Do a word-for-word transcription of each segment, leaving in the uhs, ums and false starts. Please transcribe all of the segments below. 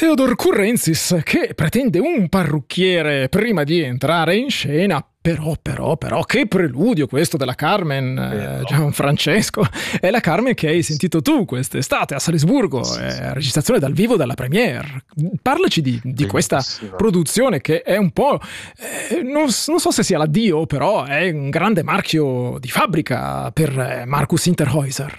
Theodor Currensis, che pretende un parrucchiere prima di entrare in scena. Però, però, però, che preludio questo della Carmen, eh, Gianfrancesco. È la Carmen che hai sentito tu quest'estate a Salisburgo, sì, sì. È registrazione dal vivo dalla premiere. Parlaci di, di questa produzione che è un po', eh, non, non so se sia l'addio, però è un grande marchio di fabbrica per Markus Hinterhäuser.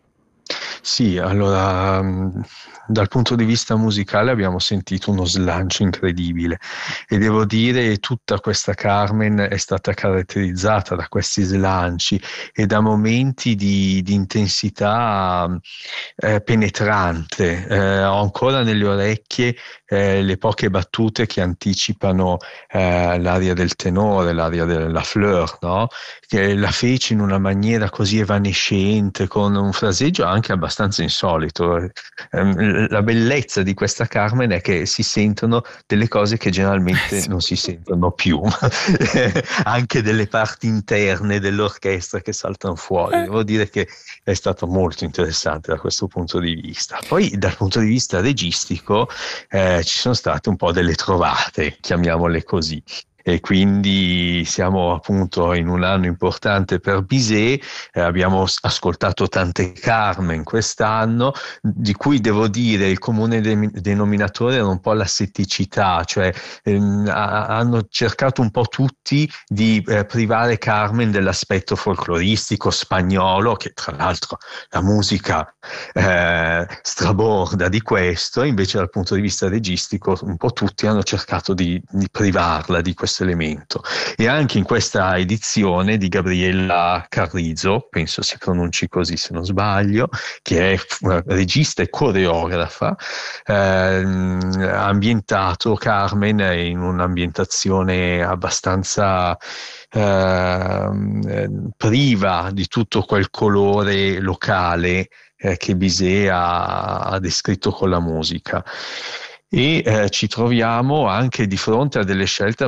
Sì, allora dal punto di vista musicale abbiamo sentito uno slancio incredibile e devo dire tutta questa Carmen è stata caratterizzata da questi slanci e da momenti di, di intensità eh, penetrante. Eh, ho ancora nelle orecchie eh, le poche battute che anticipano eh, l'aria del tenore, l'aria della fleur, no? Che la fece in una maniera così evanescente, con un fraseggio anche abbastanza insolito. La bellezza di questa Carmen è che si sentono delle cose che generalmente non si sentono più, anche delle parti interne dell'orchestra che saltano fuori. Devo dire che è stato molto interessante da questo punto di vista. Poi dal punto di vista registico eh, ci sono state un po' delle trovate, chiamiamole così. E quindi siamo appunto in un anno importante per Bizet, eh, abbiamo ascoltato tante Carmen quest'anno, di cui devo dire il comune de- denominatore era un po' la setticità, cioè ehm, a- hanno cercato un po' tutti di eh, privare Carmen dell'aspetto folcloristico spagnolo, che tra l'altro la musica eh, straborda di questo, invece dal punto di vista registico un po' tutti hanno cercato di, di privarla di questo elemento. E anche in questa edizione di Gabriella Carrizo, penso si pronunci così se non sbaglio, che è regista e coreografa, eh, ha ambientato Carmen in un'ambientazione abbastanza eh, priva di tutto quel colore locale eh, che Bizet ha, ha descritto con la musica. E eh, ci troviamo anche di fronte a delle scelte